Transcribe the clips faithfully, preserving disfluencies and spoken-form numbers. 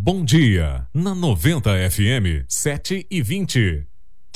Bom Dia, na noventa F M, sete e vinte.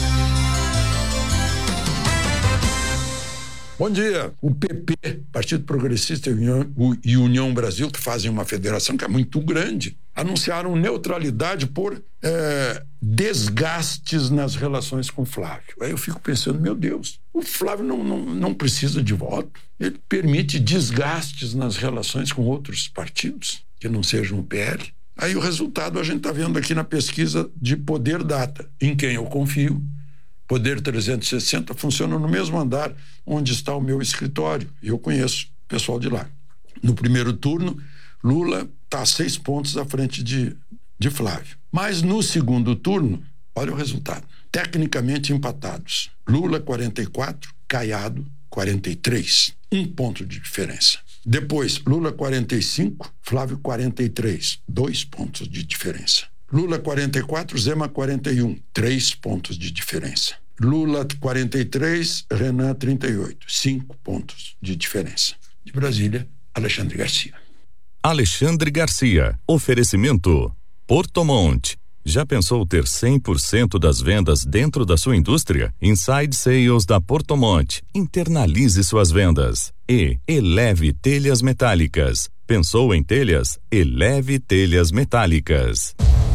Bom dia. O P P, Partido Progressista e União Brasil, que fazem uma federação que é muito grande, anunciaram neutralidade por é, desgastes nas relações com o Flávio. Aí eu fico pensando, meu Deus, o Flávio não, não, não precisa de voto. Ele permite desgastes nas relações com outros partidos, que não sejam o P L. Aí o resultado a gente está vendo aqui na pesquisa de Poder Data, em quem eu confio. Poder trezentos e sessenta funciona no mesmo andar onde está o meu escritório. E eu conheço o pessoal de lá. No primeiro turno, Lula está a seis pontos à frente de, de Flávio. Mas no segundo turno, olha o resultado. Tecnicamente empatados. Lula quarenta e quatro, Caiado quarenta e três. Um ponto de diferença. Depois, Lula quarenta e cinco, Flávio quarenta e três. Dois pontos de diferença. Lula quarenta e quatro, Zema quarenta e um, três pontos de diferença. Lula quarenta e três, Renan trinta e oito, cinco pontos de diferença. De Brasília, Alexandre Garcia. Alexandre Garcia, oferecimento Porto Monte. Já pensou ter cem por cento das vendas dentro da sua indústria? Inside Sales da Porto Monte. Internalize suas vendas. E Eleve Telhas Metálicas. Pensou em telhas? Eleve Telhas Metálicas.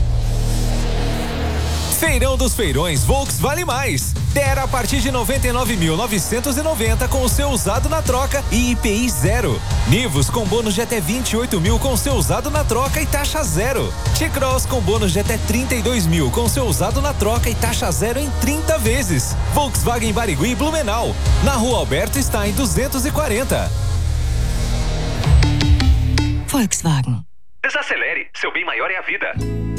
Feirão dos Feirões Volks Vale Mais. Tera a partir de noventa e nove mil novecentos e noventa com o seu usado na troca e I P I zero. Nivus com bônus de até vinte e oito mil com o seu usado na troca e taxa zero. T-Cross com bônus de até trinta e dois mil com o seu usado na troca e taxa zero em trinta vezes. Volkswagen Barigui e Blumenau. Na Rua Alberto está em duzentos e quarenta. Volkswagen. Desacelere, seu bem maior é a vida.